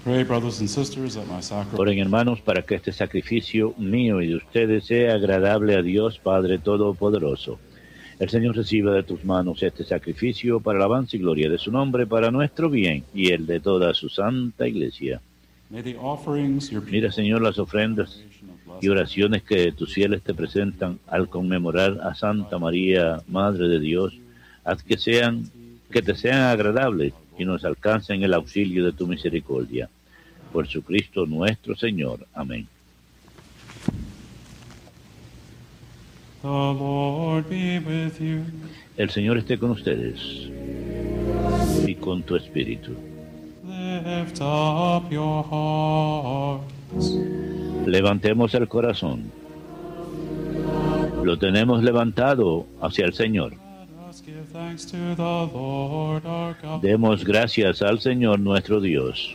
pray, brothers and sisters, that my sacrifice Oren, hermanos, para que este sacrificio mío y de ustedes sea agradable a Dios Padre Todopoderoso. El Señor reciba de tus manos este sacrificio para alabanza y gloria de su nombre, para nuestro bien y el de toda su santa Iglesia. may the offerings your Mira, Señor, las ofrendas y oraciones que tus fieles te presentan al conmemorar a Santa María, Madre de Dios, haz que te sean agradables y nos alcancen el auxilio de tu misericordia. Por Jesucristo nuestro Señor. Amén. The Lord be with you. El Señor esté con ustedes y con tu espíritu. Lift up your hearts. Levantemos el corazón. Lo tenemos levantado hacia el Señor. Let us give thanks to the Lord our God. Demos gracias al Señor nuestro Dios.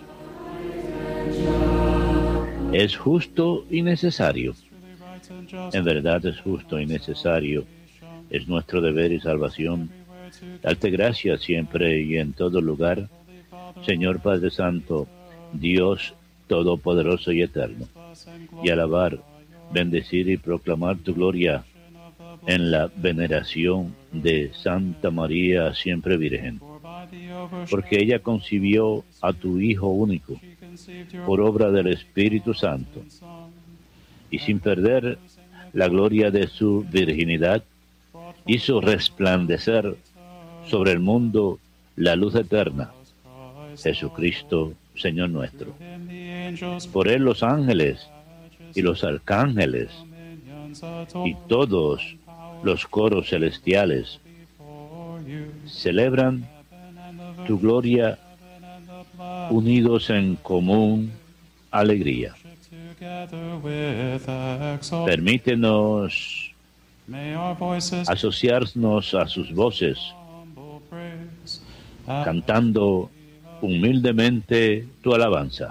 Es justo y necesario. Truly right and just. En verdad es justo y necesario. Es nuestro deber y salvación. Everywhere to Darte gracias siempre y en todo lugar, Holy Father, Señor Padre Santo, Dios Todopoderoso y Eterno, bless and y glorify alabar, bendecir y proclamar tu gloria of the en la veneración de Santa María siempre Virgen, For by the overshadow porque ella concibió a tu Hijo único she conceived your por obra del Espíritu Santo, Son, y sin perder la gloria de su virginidad, brought forth hizo resplandecer sobre el mundo la luz eterna, Christ. Jesucristo, Señor nuestro. Him the angels Por él los ángeles y los arcángeles dominions y adore todos los coros celestiales before you. celebran Heaven and the tu gloria heaven and the blood unidos en común alegría. together with exalt. Permítenos May our voices asociarnos a sus voces, humble praise. cantando humildemente tu alabanza.